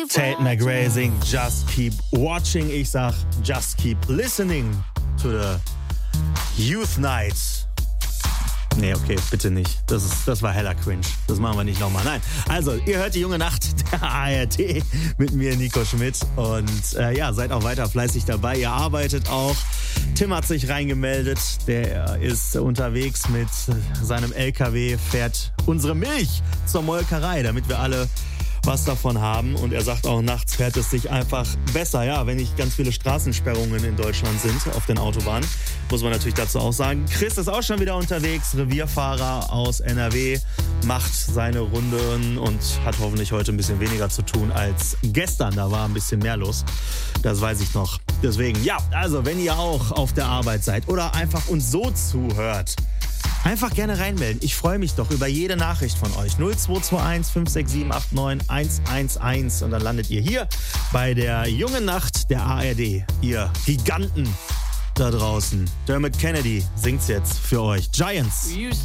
Tate McRae singt Just Keep Watching. Ich sag Just Keep Listening to the Youth Night. Nee, okay, bitte nicht. Das war heller Cringe. Das machen wir nicht nochmal. Nein. Also, ihr hört die junge Nacht der ARD mit mir, Nico Schmidt. Und seid auch weiter fleißig dabei. Ihr arbeitet auch. Tim hat sich reingemeldet. Der ist unterwegs mit seinem LKW, fährt unsere Milch zur Molkerei, damit wir alle was davon haben. Und er sagt auch, nachts fährt es sich einfach besser. Ja, wenn nicht ganz viele Straßensperrungen in Deutschland sind auf den Autobahnen, muss man natürlich dazu auch sagen. Chris ist auch schon wieder unterwegs, Revierfahrer aus NRW, macht seine Runden und hat hoffentlich heute ein bisschen weniger zu tun als gestern. Da war ein bisschen mehr los. Das weiß ich noch. Deswegen, ja, also wenn ihr auch auf der Arbeit seid oder einfach uns so zuhört, einfach gerne reinmelden. Ich freue mich doch über jede Nachricht von euch. 0221 567 89 111 und dann landet ihr hier bei der jungen Nacht der ARD. Ihr Giganten da draußen. Dermot Kennedy singt's jetzt für euch. Giants.